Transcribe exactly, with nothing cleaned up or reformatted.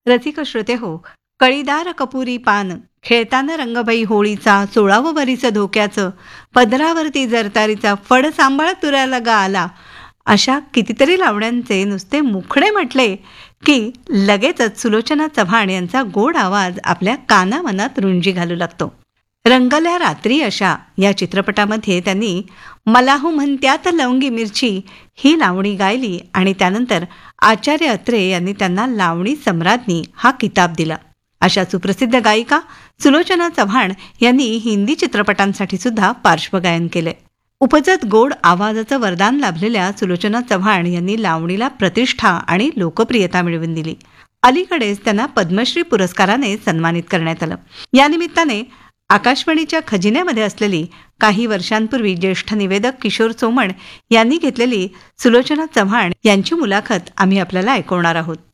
रसिक श्रोते हो, कळीदार कपुरी पान, खेळताना रंगबाई होळीचा, सोळावं वरीचं धोक्याचं, पदरावरती जरतारीचा, फड सांभाळ तुऱ्याला गा आला, अशा कितीतरी लावण्यांचे नुसते मुखडे म्हटले की लगेचच सुलोचना चव्हाण यांचा गोड आवाज आपल्या कानामनात रुंजी घालू लागतो. रंगल्या रात्री अशा या चित्रपटामध्ये त्यांनी मला हो म्हणत्यात लवंगी मिरची ही लावणी गायली आणि त्यानंतर आचार्य अत्रे यांनी त्यांना लावणी सम्राज्ञी हा किताब दिला. अशा सुप्रसिद्ध गायिका सुलोचना चव्हाण यांनी हिंदी चित्रपटांसाठी सुद्धा पार्श्वगायन केले. उपजत गोड आवाजाचं वरदान लाभलेल्या सुलोचना चव्हाण यांनी लावणीला प्रतिष्ठा आणि लोकप्रियता मिळवून दिली. अलीकडेच त्यांना पद्मश्री पुरस्काराने सन्मानित करण्यात आलं. या निमित्ताने आकाशवाणीच्या खजिन्यामध्ये असलेली काही वर्षांपूर्वी ज्येष्ठ निवेदक किशोर सोमण यांनी घेतलेली सुलोचना चव्हाण यांची मुलाखत आम्ही आपल्याला ऐकवणार आहोत.